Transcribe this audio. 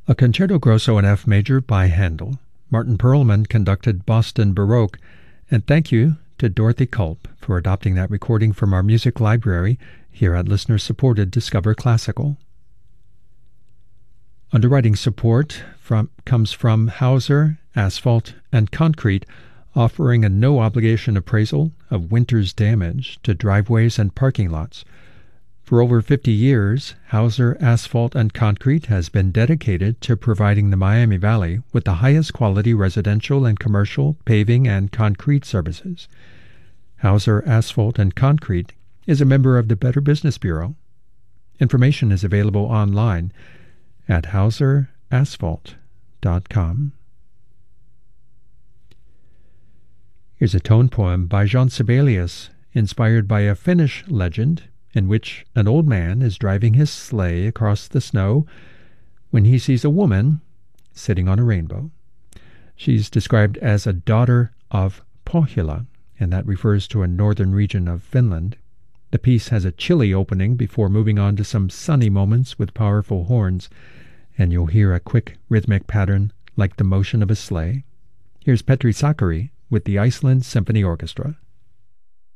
A Concerto Grosso in F major by Handel. Martin Perlman conducted Boston Baroque, and thank you to Dorothy Culp for adopting that recording from our music library here at listener-supported Discover Classical. Underwriting support comes from Hauser, Asphalt, and Concrete, offering a no-obligation appraisal of winter's damage to driveways and parking lots. For over 50 years, Hauser Asphalt and Concrete has been dedicated to providing the Miami Valley with the highest quality residential and commercial paving and concrete services. Hauser Asphalt and Concrete is a member of the Better Business Bureau. Information is available online at hauserasphalt.com. Here's a tone poem by Jean Sibelius, inspired by a Finnish legend in which an old man is driving his sleigh across the snow when he sees a woman sitting on a rainbow. She's described as a daughter of Pohjola, and that refers to a northern region of Finland. The piece has a chilly opening before moving on to some sunny moments with powerful horns, and you'll hear a quick rhythmic pattern like the motion of a sleigh. Here's Petri Sakari with the Iceland Symphony Orchestra.